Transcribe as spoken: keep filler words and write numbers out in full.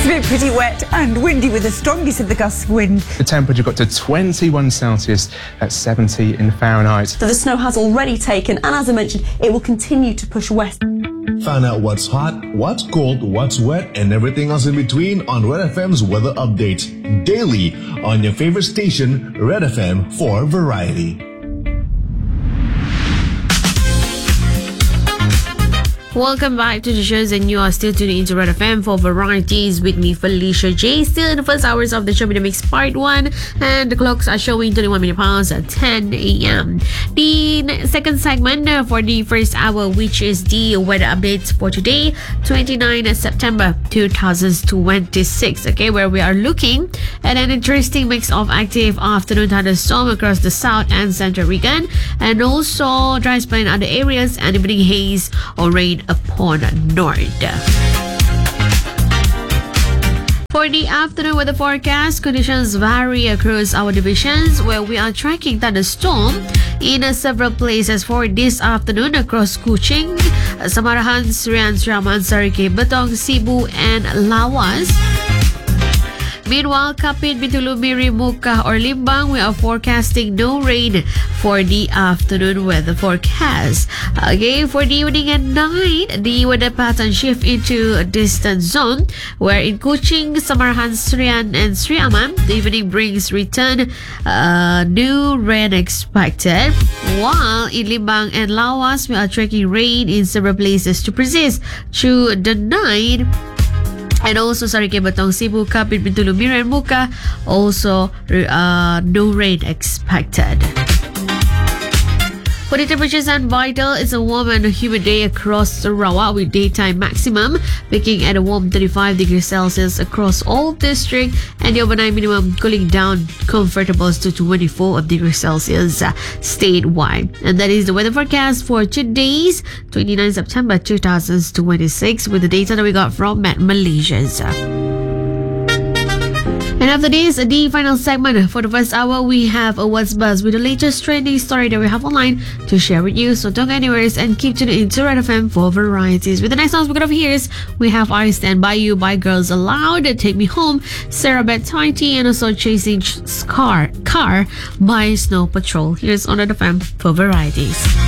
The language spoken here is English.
It's been pretty wet and windy with the strongest of the gusts of wind. The temperature got to twenty-one Celsius at seventy in Fahrenheit. So the snow has already taken, and as I mentioned, it will continue to push west. Find out what's hot, what's cold, what's wet, and everything else in between on Red F M's weather updates daily on your favorite station, Red F M for Variety. Welcome back to the shows, and you are still tuning into Red F M for Varieties with me, Felicia J. Still in the first hours of the Show Me The Mix Part one, and the clocks are showing twenty-one minutes past at ten a.m. The second segment for the first hour, which is the weather updates for today, twenty-ninth of September twenty twenty-six, okay, where we are looking at an interesting mix of active afternoon thunderstorm across the south and central region, and also dry spell in other areas, and evening haze or rain upon north. For the afternoon weather forecast, conditions vary across our divisions, where we are tracking thunderstorm in uh, several places for this afternoon across Kuching, uh, Samarahan, Serian, Sraman, Sarike, Betong, Cebu, and Lawas. Meanwhile, Kapit, Bintulu, Miri, Muka, or Limbang, we are forecasting no rain for the afternoon weather forecast. Okay, for the evening and night, the weather pattern shift into a distant zone, where in Kuching, Samarahan, Serian, and Sri Aman, the evening brings return uh, no rain expected. While in Limbang and Lawas, we are tracking rain in several places to persist through the night. And also, Sarike, Betong, Cebu, Kapit, Bintulu, Miri, and Muka, also uh, no rain expected. For the temperatures and vital, it's a warm and humid day across Sarawak, with daytime maximum peaking at a warm thirty-five degrees Celsius across all districts, and the overnight minimum cooling down comfortable to twenty-four degrees Celsius uh, statewide. And that is the weather forecast for today's twenty-ninth of September twenty twenty-six, with the data that we got from Met Malaysia's. And after this, the final segment for the first hour, we have a What's Buzz with the latest trending story that we have online to share with you. So don't go anywhere and keep tuning into Red F M for Varieties. With the next song we're going to hear, we have I Stand By You by Girls Aloud, Take Me Home, Sarah Beth Tighty, and also Chasing Car, Car by Snow Patrol. Here's on Red F M for Varieties.